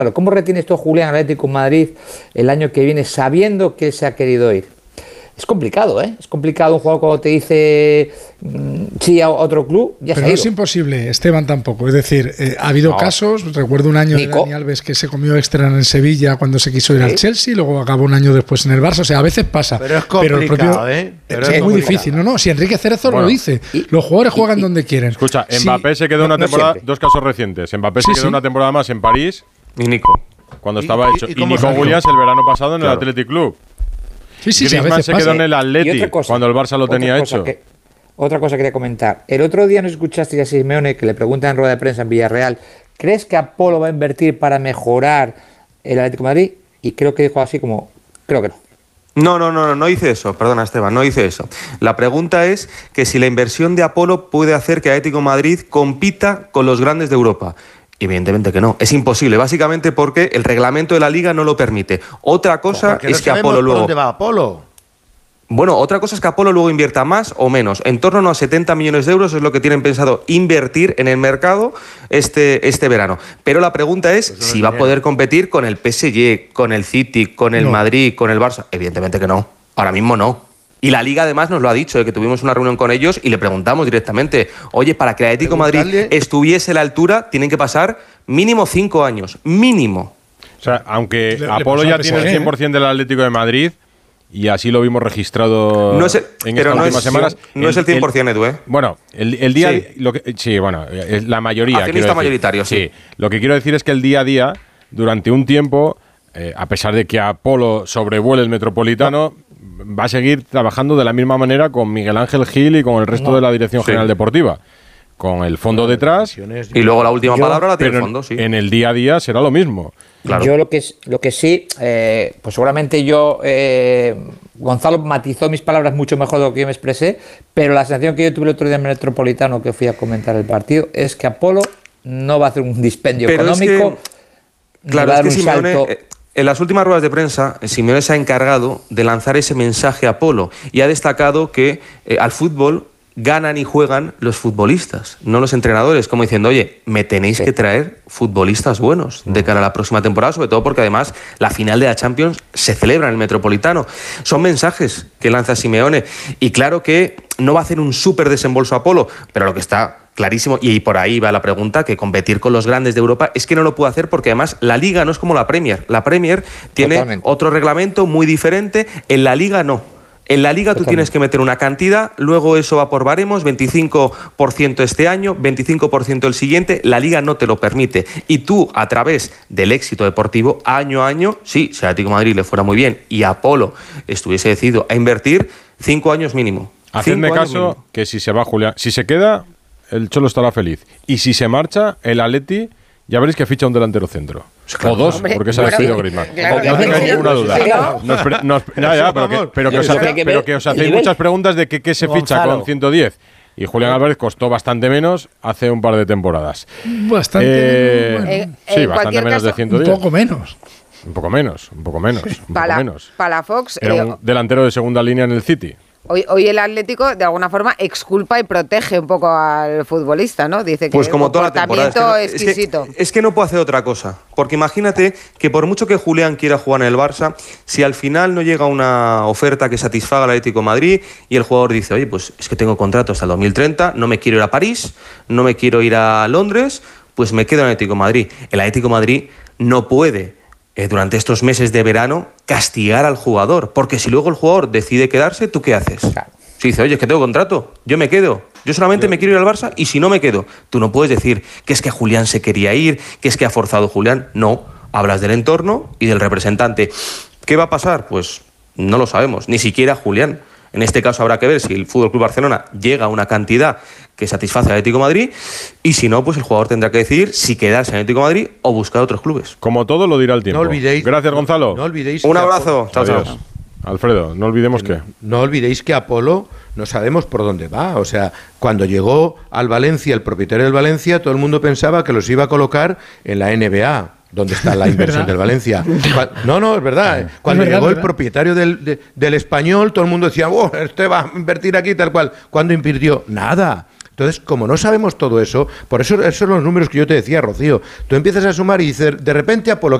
¿cómo retienes tú a Julián Atlético de Madrid el año que viene sabiendo que él se ha querido ir? Es complicado, ¿eh? Es complicado un jugador cuando te dice sí a otro club, ya se ha ido. Pero no es imposible, Esteban, tampoco. Es decir, ha habido casos, recuerdo un año Nico. de Dani Alves que se comió extra en Sevilla cuando se quiso ir al Chelsea, luego acabó un año después en el Barça. O sea, a veces pasa. Pero es complicado, ¿eh? Pero es muy difícil. No, si Enrique Cerezo lo dice. Los jugadores juegan donde quieren. Escucha, Mbappé se quedó una temporada, dos casos recientes. Mbappé se quedó una temporada más en París. Y Nico. Cuando estaba hecho. Y Nico Williams el verano pasado en el Athletic Club. Sí, Griezmann se quedó en el Atleti cuando el Barça lo tenía hecho. Otra cosa quería comentar. El otro día nos escuchaste a Simeone que le preguntan en rueda de prensa en Villarreal, ¿crees que Apolo va a invertir para mejorar el Atlético de Madrid? Y creo que dijo así como, creo que no. No hice eso, perdona Esteban, no hice eso. La pregunta es que si la inversión de Apolo puede hacer que Atlético de Madrid compita con los grandes de Europa. Evidentemente que no, es imposible, básicamente porque el reglamento de la Liga no lo permite. Otra cosa es que Apolo luego... ¿Dónde va Apolo? Bueno, otra cosa es que Apolo luego invierta más o menos. En torno a unos 70 millones de euros es lo que tienen pensado invertir en el mercado este verano. Pero la pregunta es si va a poder competir con el PSG, con el City, con el Madrid, con el Barça. Evidentemente que no, ahora mismo no. Y la Liga además nos lo ha dicho, que tuvimos una reunión con ellos y le preguntamos directamente, oye, para que el Atlético de Madrid estuviese a la altura, tienen que pasar mínimo 5 años, mínimo. O sea, aunque Apolo ya tiene el 100% del Atlético de Madrid, y así lo vimos registrado en estas últimas semanas. No es el 100%, Edu, ¿eh? Bueno, el día... Sí, la mayoría. Accionista mayoritario, sí. Lo que quiero decir es que el día a día, durante un tiempo, a pesar de que Apolo sobrevuele el Metropolitano... va a seguir trabajando de la misma manera con Miguel Ángel Gil y con el resto de la Dirección General Deportiva. Con el fondo detrás. Y luego la última palabra la tiene el fondo, sí. En el día a día será lo mismo. Claro. Yo lo que sí, pues seguramente Gonzalo matizó mis palabras mucho mejor de lo que yo me expresé, pero la sensación que yo tuve el otro día en el Metropolitano que fui a comentar el partido es que Apolo no va a hacer un dispendio económico. Claro, es que Simeone... En las últimas ruedas de prensa, Simeone se ha encargado de lanzar ese mensaje a Apolo y ha destacado que al fútbol ganan y juegan los futbolistas, no los entrenadores, como diciendo, oye, me tenéis que traer futbolistas buenos de cara a la próxima temporada, sobre todo porque además la final de la Champions se celebra en el Metropolitano. Son mensajes que lanza Simeone y claro que no va a hacer un súper desembolso Apolo, pero lo que está clarísimo, y por ahí va la pregunta, que competir con los grandes de Europa es que no lo puede hacer porque además la Liga no es como la Premier. La Premier tiene otro reglamento muy diferente, en la Liga no. En la Liga tú tienes que meter una cantidad, luego eso va por baremos, 25% este año, 25% el siguiente, la Liga no te lo permite. Y tú, a través del éxito deportivo, año a año, sí, si a Atlético de Madrid le fuera muy bien y a Apolo estuviese decidido a invertir, 5 años mínimo. Hacedme caso que si se va Julián, si se queda, el Cholo estará feliz. Y si se marcha, el Atleti, ya veréis que ficha un delantero centro. O dos, hombre, porque se ha decidido Griezmann. No tengáis ninguna duda. Pero que os hacéis muchas preguntas de qué se ficha con 110. Y Julián Álvarez costó bastante menos hace un par de temporadas. Bastante sí, bastante menos de 110. Un poco menos. Un poco menos. Palafox era un delantero de segunda línea en el City. Hoy el Atlético, de alguna forma, exculpa y protege un poco al futbolista, ¿no? Dice que pues como un toda la temporada, exquisito. Es que no puede hacer otra cosa. Porque imagínate que por mucho que Julián quiera jugar en el Barça, si al final no llega una oferta que satisfaga al Atlético de Madrid y el jugador dice, oye, pues es que tengo contrato hasta el 2030, no me quiero ir a París, no me quiero ir a Londres, pues me quedo en el Atlético de Madrid. El Atlético de Madrid no puede durante estos meses de verano castigar al jugador, porque si luego el jugador decide quedarse, ¿tú qué haces? Si dice, oye, es que tengo contrato, yo me quedo, yo solamente me quiero ir al Barça y si no me quedo, tú no puedes decir que es que Julián se quería ir, que es que ha forzado Julián, no, hablas del entorno y del representante. ¿Qué va a pasar? Pues no lo sabemos, ni siquiera Julián. En este caso habrá que ver si el FC Barcelona llega a una cantidad que satisface al Atlético de Madrid y si no, pues el jugador tendrá que decidir si quedarse en el Atlético de Madrid o buscar otros clubes. Como todo lo dirá el tiempo. No olvidéis. Gracias, Gonzalo. No olvidéis. Un abrazo. Chao, chao. Alfredo, no olvidemos que... No olvidéis que Apolo no sabemos por dónde va. O sea, cuando llegó al Valencia, el propietario del Valencia, todo el mundo pensaba que los iba a colocar en la NBA. ¿Dónde está la inversión del Valencia? No, es verdad. Cuando llegó el propietario del Español, todo el mundo decía, este va a invertir aquí tal cual. ¿Cuándo invirtió? Nada. Entonces, como no sabemos todo eso, por eso esos son los números que yo te decía, Rocío. Tú empiezas a sumar y dices, de repente Apolo,